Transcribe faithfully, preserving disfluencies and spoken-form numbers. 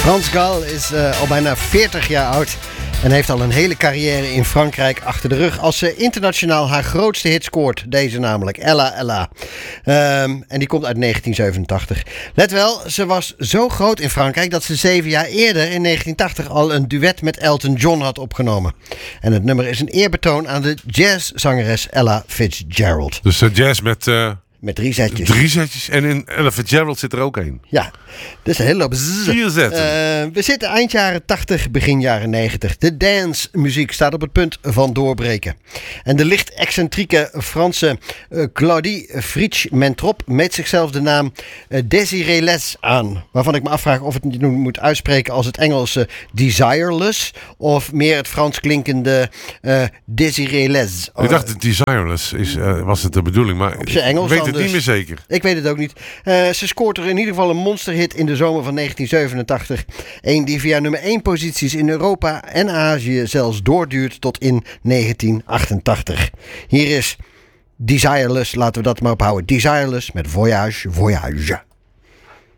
France Gall is uh, al bijna veertig jaar oud en heeft al een hele carrière in Frankrijk achter de rug als ze internationaal haar grootste hit scoort. Deze namelijk, Ella Ella. Um, en die komt uit negentien zevenentachtig. Let wel, ze was zo groot in Frankrijk dat ze zeven jaar eerder in negentien tachtig al een duet met Elton John had opgenomen. En het nummer is een eerbetoon aan de jazzzangeres Ella Fitzgerald. Dus uh, jazz met... Uh... Met drie zetjes. Drie zetjes. En in Ella Fitzgerald zit er ook één. Ja, dus een hele hoop zzz. Vier zetten. Uh, we zitten eind jaren tachtig, begin jaren negentig. De dance-muziek staat op het punt van doorbreken. En de licht excentrieke Franse uh, Claudie Fritsch-Mentrop meet zichzelf de naam uh, Désirée Les aan. Waarvan ik me afvraag of het nu moet uitspreken als het Engelse Desireless of meer het Frans klinkende uh, Désirée Les. Ik dacht dat Desireless is, uh, was het de bedoeling, maar op zijn Engels. Ik weet het niet meer zeker. Ik weet het ook niet. Uh, ze scoort er in ieder geval een monsterhit in de zomer van negentien zevenentachtig. Eén die via nummer één posities in Europa en Azië zelfs doorduurt tot in negentien achtentachtig. Hier is Desireless, laten we dat maar ophouden. Desireless met Voyage, Voyage.